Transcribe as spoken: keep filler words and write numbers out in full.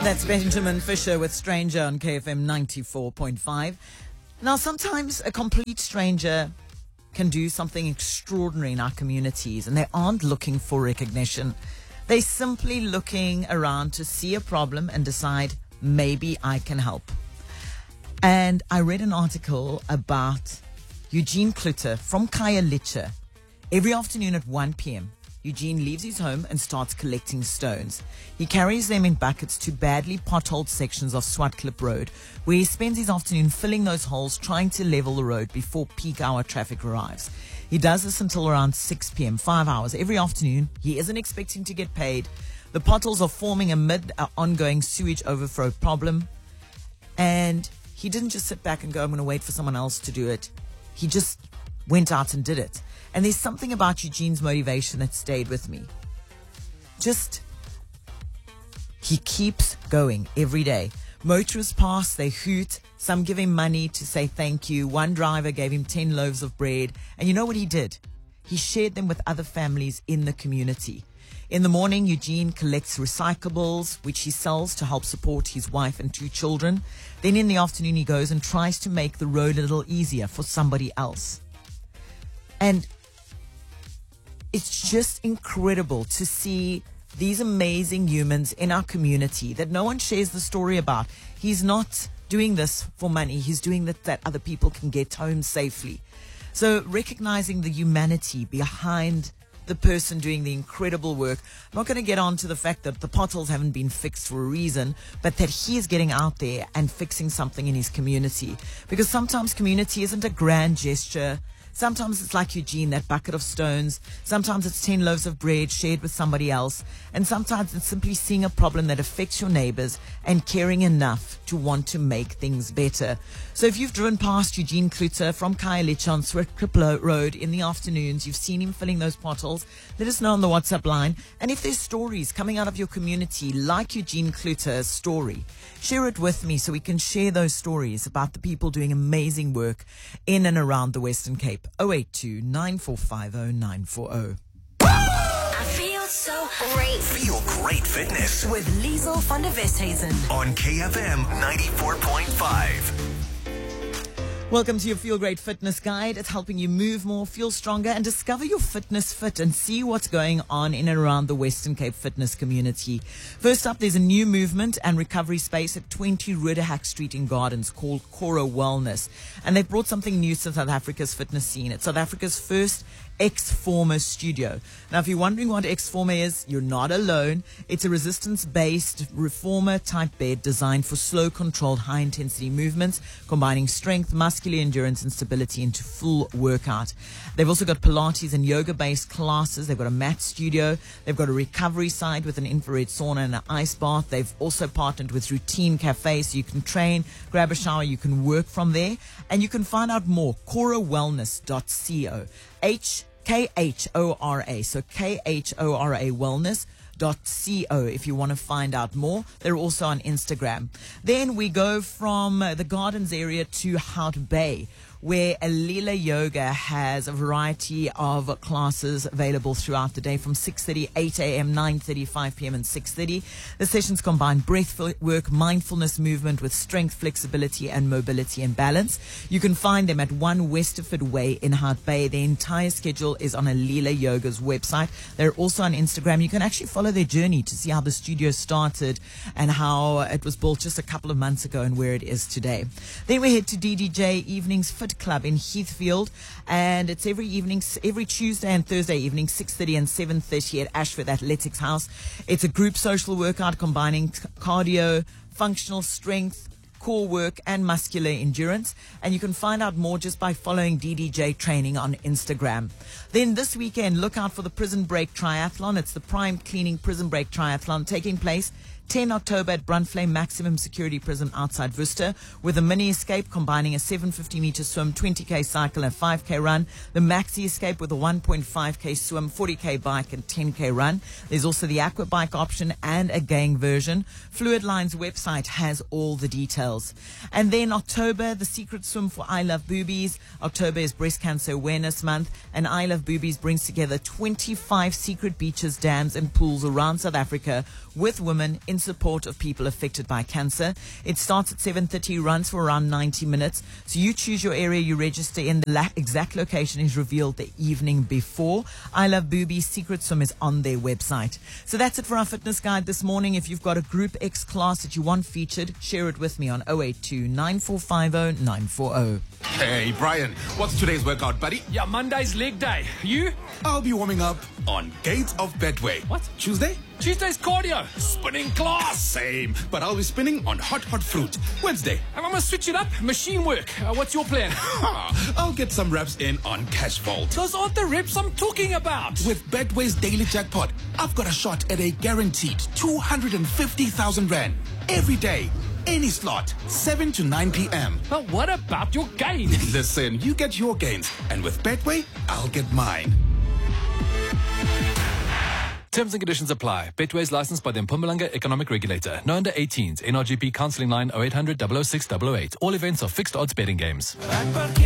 That's Benjamin Fisher with Stranger on K F M ninety-four point five. Now, sometimes a complete stranger can do something extraordinary in our communities, and they aren't looking for recognition. They're simply looking around to see a problem and decide, maybe I can help. And I read an article about Eugene Klutter from Khayelitsha. Every afternoon at one p.m., Eugene leaves his home and starts collecting stones. He carries them in buckets to badly potholed sections of Swartklip Road, where he spends his afternoon filling those holes, trying to level the road before peak hour traffic arrives. He does this until around six p.m., five hours every afternoon. He isn't expecting to get paid. The potholes are forming amid an ongoing sewage overflow problem. And he didn't just sit back and go, I'm going to wait for someone else to do it. He just went out and did it. And there's something about Eugene's motivation that stayed with me. Just, he keeps going every day. Motorists pass, they hoot. Some give him money to say thank you. One driver gave him ten loaves of bread. And you know what he did? He shared them with other families in the community. In the morning, Eugene collects recyclables, which he sells to help support his wife and two children. Then in the afternoon, he goes and tries to make the road a little easier for somebody else. And it's just incredible to see these amazing humans in our community that no one shares the story about. He's not doing this for money. He's doing that that other people can get home safely. So recognizing the humanity behind the person doing the incredible work. I'm not going to get on to the fact that the potholes haven't been fixed for a reason, but that he is getting out there and fixing something in his community. Because sometimes community isn't a grand gesture. Sometimes it's like Eugene, that bucket of stones. Sometimes it's ten loaves of bread shared with somebody else. And sometimes it's simply seeing a problem that affects your neighbors and caring enough to want to make things better. So if you've driven past Eugene Klutter from Khayelitsha on Swartklip Road in the afternoons, you've seen him filling those potholes, let us know on the WhatsApp line. And if there's stories coming out of your community like Eugene Klutter's story, share it with me so we can share those stories about the people doing amazing work in and around the Western Cape. oh eight two, nine four five oh, nine four oh. I feel so great. Feel great fitness With Liesel van der Westhuizen. on K F M ninety-four point five. Welcome to your Feel Great Fitness Guide. It's helping you move more, feel stronger, and discover your fitness fit and see what's going on in and around the Western Cape fitness community. First up, there's a new movement and recovery space at twenty Ruderhack Street in Gardens called Cora Wellness. And they've brought something new to South Africa's fitness scene. It's South Africa's first X-Former studio. Now, if you're wondering what X-Former is, you're not alone. It's a resistance-based reformer-type bed designed for slow, controlled, high-intensity movements, combining strength, muscular endurance, and stability into full workout. They've also got Pilates and yoga-based classes. They've got a mat studio. They've got a recovery side with an infrared sauna and an ice bath. They've also partnered with Routine Cafe, so you can train, grab a shower, you can work from there. And you can find out more, cora wellness dot co. H K H O R A. So K H O R A wellness dot co if you want to find out more. They're also on Instagram. Then we go from uh, the Gardens area to Hout Bay, where Alila Yoga has a variety of classes available throughout the day from six thirty, eight a.m., nine thirty, five p.m. and six thirty. The sessions combine breath work, mindfulness movement with strength, flexibility and mobility and balance. You can find them at one Westerford Way in Hout Bay. Their entire schedule is on Alila Yoga's website. They're also on Instagram. You can actually follow their journey to see how the studio started and how it was built just a couple of months ago and where it is today. Then we head to D D J Evenings Fit Club in Heathfield, and it's every evening, every Tuesday and Thursday evening, six thirty and seven thirty at Ashford Athletics House. It's a group social workout combining cardio, functional strength, core work and muscular endurance, and you can find out more just by following D D J Training on Instagram. Then this weekend, look out for the Prison Break Triathlon. It's the Prime Cleaning Prison Break Triathlon taking place tenth of October at Brunflame Maximum Security Prison outside Worcester, with a mini escape combining a seven hundred fifty meter swim, twenty k cycle and five k run, the maxi escape with a one point five k swim, forty k bike and ten k run. There's also the aqua bike option and a gang version. Fluid Line's website has all the details. And then October, the secret swim for I Love Boobies. October is Breast Cancer Awareness Month, and I Love Boobies brings together twenty-five secret beaches, dams and pools around South Africa with women in support of people affected by cancer. It starts at seven thirty, runs for around ninety minutes. So you choose your area, you register in. The la- exact location is revealed the evening before. I Love Boobies Secret Swim is on their website. So that's it for our fitness guide this morning. If you've got a Group X class that you want featured, share it with me on oh eight two, nine four five oh, nine four oh. Hey, Brian, what's today's workout, buddy? Yeah, Monday's leg day. You? I'll be warming up on Gate of Betway. What? Tuesday? Tuesday's cardio. Spinning class. Same, but I'll be spinning on Hot Hot Fruit. Wednesday? I'm going to switch it up. Machine work. Uh, what's your plan? I'll get some reps in on Cash Vault. Those aren't the reps I'm talking about. With Betway's daily jackpot, I've got a shot at a guaranteed two hundred fifty thousand rand every day. Any slot, seven to nine p.m. But what about your gain? Listen, you get your gains, and with Betway, I'll get mine. Terms and conditions apply. Betway is licensed by the Mpumalanga Economic Regulator. No under eighteens. N R G P counselling line oh eight hundred, double oh six, double oh eight. All events are fixed odds betting games.